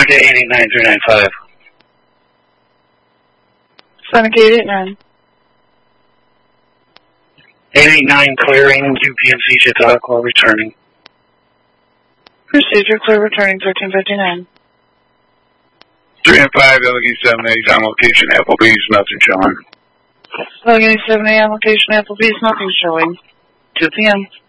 to 889395. Sonic 889. 889 clearing, UPNC Chautauqua returning. Procedure clear returning 1359. 3 and 5, Allegheny 7-8 on location, Applebee's, nothing showing. Allegheny 7A on location, Applebee's, nothing showing. 2 p.m.